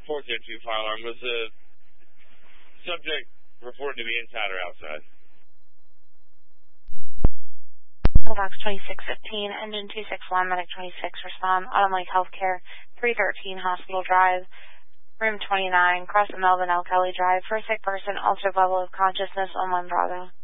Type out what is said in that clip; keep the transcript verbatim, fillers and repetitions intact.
four zero two fire alarm. Was the subject reported to be inside or outside? Box twenty-six fifteen, engine two six one, medic twenty-six, respond, Autumn Lake Healthcare, three thirteen Hospital Drive, room twenty-nine, cross the Melvin L. Kelly Drive, for a sick person, altered level of consciousness on one Bravo.